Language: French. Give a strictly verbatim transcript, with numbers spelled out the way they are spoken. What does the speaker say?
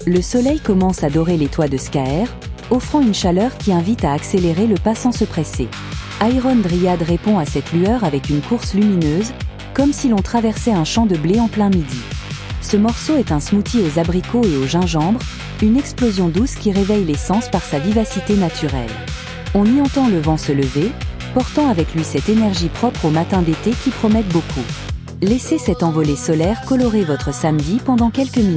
Le soleil commence à dorer les toits de Skaer, offrant une chaleur qui invite à accélérer le pas sans se presser. Iron Dryad répond à cette lueur avec une course lumineuse, comme si l'on traversait un champ de blé en plein midi. Ce morceau est un smoothie aux abricots et au gingembre, une explosion douce qui réveille les sens par sa vivacité naturelle. On y entend le vent se lever, portant avec lui cette énergie propre aux matins d'été qui promettent beaucoup. Laissez cette envolée solaire colorer votre samedi pendant quelques minutes.